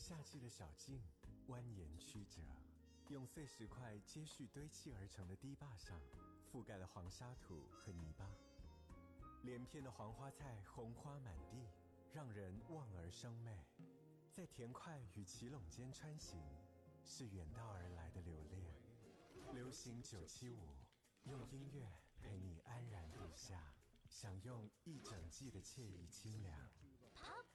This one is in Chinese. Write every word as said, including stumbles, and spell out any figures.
夏季的小径蜿蜒曲折，用碎石块接续堆砌而成的堤坝上，覆盖了黄沙土和泥巴。连片的黄花菜红花满地，让人望而生媚。在田块与奇垄间穿行，是远道而来的留恋。流行九七五，用音乐陪你安然度夏，享用一整季的惬意清凉。 Pop